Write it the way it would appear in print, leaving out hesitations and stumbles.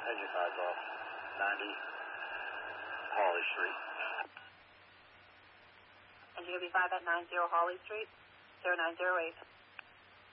engine 5's off. 90 Hawley Street. Engine 5 at 90 Hawley Street, 0908.